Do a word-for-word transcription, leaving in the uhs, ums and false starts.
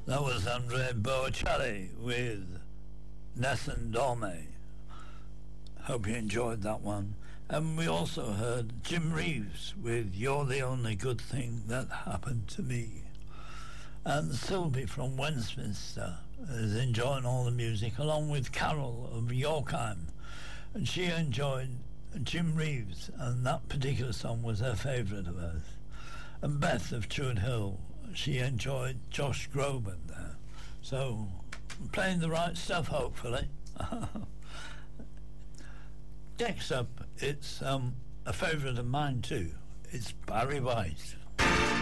That was Andre Bocelli with Nessun Dorme. Hope you enjoyed that one. And we also heard Jim Reeves with You're the Only Good Thing That Happened to Me. And Sylvie from Westminster is enjoying all the music, along with Carol of Yorkheim. And she enjoyed Jim Reeves, and that particular song was her favourite of hers. And Beth of Truett Hill, she enjoyed Josh Groban there. So, playing the right stuff, hopefully. Next up, it's um, a favourite of mine too. It's Barry White.